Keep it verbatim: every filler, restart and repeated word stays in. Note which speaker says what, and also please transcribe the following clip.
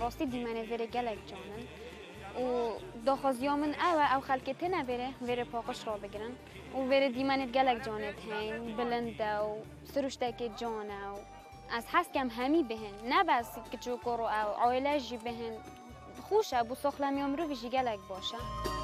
Speaker 1: راستی دیمانه وره گلک جانن و داخازیامن او او خلک تنه وره وره پاقش را بگیرن و وره دیمانه گلک جانت هین بلنده و سروشته که جانه و از حس کم همی بهن نه بس کچو کرو او عائله جی بهن خوشه بو سخلمی امرو ویجی گلک باشه